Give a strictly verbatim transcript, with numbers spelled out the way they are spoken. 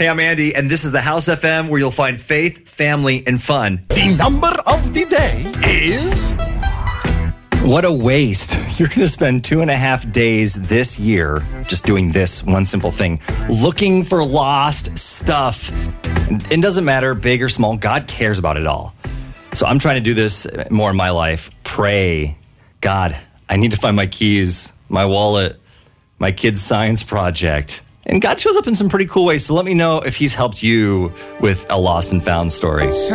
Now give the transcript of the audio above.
Hey, I'm Andy, and this is the House F M, where you'll find faith, family, and fun. The number of the day is... What a waste. You're going to spend two and a half days this year just doing this one simple thing, looking for lost stuff. And it doesn't matter, big or small, God cares about it all. So I'm trying to do this more in my life. Pray. God, I need to find my keys, my wallet, my kid's science project. And God shows up in some pretty cool ways. So let me know if he's helped you with a lost and found story.